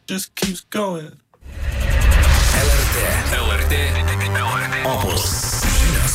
just keeps going. LRT Opus žinios.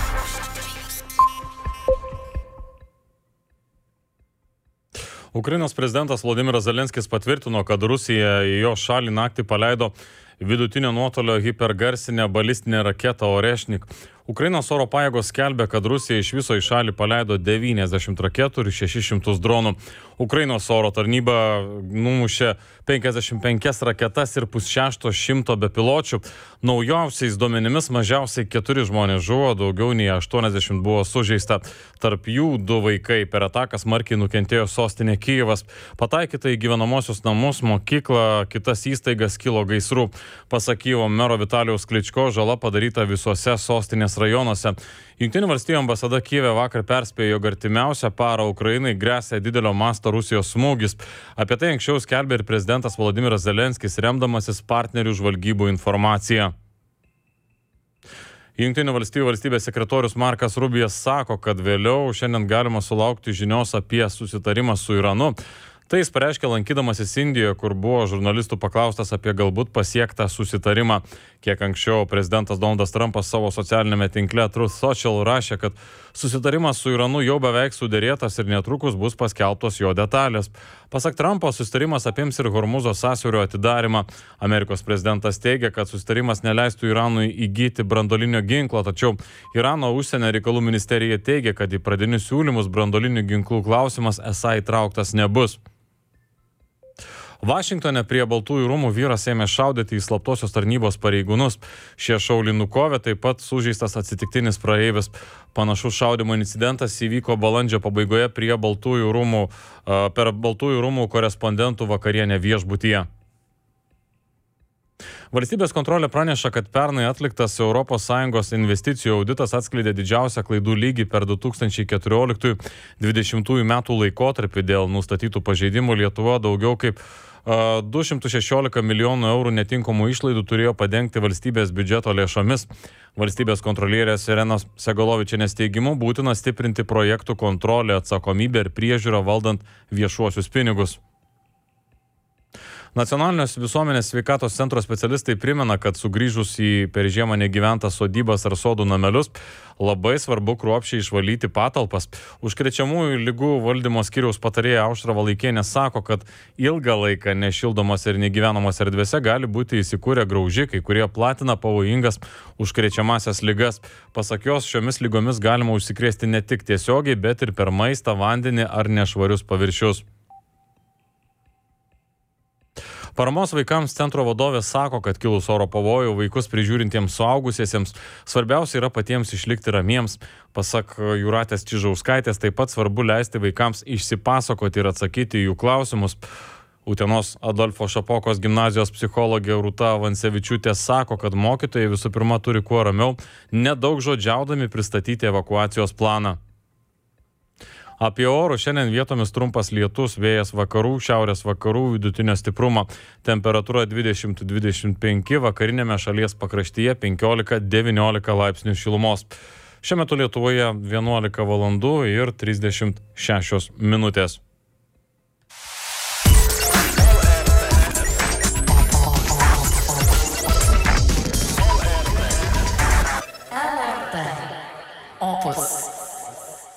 Ukrainos prezidentas Volodymyras Zelenskis patvirtino, kad Rusija į jo šalį naktį paleido vidutinio nuotolio hipergarsinę balistinę raketą Orešnik. Ukrainos oro pajėgos skelbia, kad Rusija iš viso į šalį paleido 90 raketų ir 600 dronų. Ukrainos oro tarnyba numušė 55 raketas ir 500 bepiločių. Naujausiais duomenimis mažiausiai 4 žmonės žuvo, daugiau nei 80 buvo sužeista. Tarp jų 2 vaikai. Per ataką smarkiai nukentėjo sostinė Kijevas. Pataikyta į gyvenamosius namus, mokyklą, kitas įstaigas, kilo gaisrų. Pasak Kijevo mero Vitalijaus Kličko, žala padaryta visuose sostinės rajonuose. Jungtinių valstijų ambasada Kijeve vakar perspėjo, jog artimiausią parą Ukrainai gresia didelio masto Rusijos smūgis. Apie tai anksčiau skelbė ir prezidentas Volodymyras Zelenskis, remdamasis partnerių žvalgybų informaciją. Jungtinių valstijų valstybės sekretorius Markas Rubijas sako, kad vėliau šiandien galima sulaukti žinios apie susitarimą su Iranu. Tai jis pareiškė lankydamasis Indijoje, kur buvo žurnalistų paklaustas apie galbūt pasiektą susitarimą. Kiek anksčiau prezidentas Donaldas Trumpas savo socialinėme tinkle Truth Social rašė, kad susitarimas su Iranu jau beveik suderėtas ir netrukus bus paskelbtos jo detalės. Pasak Trumpo, susitarimas apims ir Hormuzo sąsiaurio atidarimą. Amerikos prezidentas teigia, kad susitarimas neleistų Iranui įgyti branduolinio ginklo, tačiau Irano užsienio reikalų ministerija teigia, kad į pradinius siūlymus branduolinių ginklų klausimas esą įtrauktas nebus. Vašingtone prie Baltųjų rūmų vyras ėmė šaudyti į slaptosios tarnybos pareigūnus. Šie šaulį nukovė, taip pat sužeistas atsitiktinis praeivis. Panašus šaudimo incidentas įvyko balandžio pabaigoje per Baltųjų rūmų korespondentų vakarienę viešbutyje. Valstybės kontrolė praneša, kad pernai atliktas ES investicijų auditas atskleidė didžiausią klaidų lygį per 2014-2020 metų laikotarpį. Dėl nustatytų pažeidimų Lietuva daugiau kaip 216 milijonų eurų netinkamų išlaidų turėjo padengti valstybės biudžeto lėšomis. Valstybės kontrolierės Irenos Segalovičienės teigimu būtina stiprinti projektų kontrolę, atsakomybę ir priežiūrą valdant viešuosius pinigus. Nacionalinės visuomenės sveikatos centro specialistai primena, kad sugrįžus į per žiemą negyventas sodybas ar sodų namelius, labai svarbu kruopščiai išvalyti patalpas. Užkrečiamųjų ligų valdymo skyriaus patarėja Aušra Valaikienė sako, kad ilgą laiką nešildomos ir negyvenamos erdvėse gali būti įsikūrę graužikai, kurie platina pavojingas užkrečiamasias ligas. Pasak jos, šiomis lygomis galima užsikrėsti ne tik tiesiogiai, bet ir per maistą, vandenį ar nešvarius paviršius. Paramos vaikams centro vadovė sako, kad kilus oro pavojų vaikus prižiūrintiems suaugusiesiems svarbiausia yra patiems išlikti ramiems. Pasak Jūratės Čižauskaitės, taip pat svarbu leisti vaikams išsipasakoti ir atsakyti jų klausimus. Utenos Adolfo Šapokos gimnazijos psichologė Rūta Vansevičiūtė sako, kad mokytojai visų pirma turi kuo ramiau, nedaug žodžiaudami pristatyti evakuacijos planą. Apie orų šiandien vietomis trumpas lietus, vėjas vakarų, šiaurės vakarų, vidutinio stiprumo. Temperatūra 20-25, vakarinėme šalies pakraštyje 15-19 laipsnių šilumos. Šiuo metu Lietuvoje 11 valandų ir 36 minutės.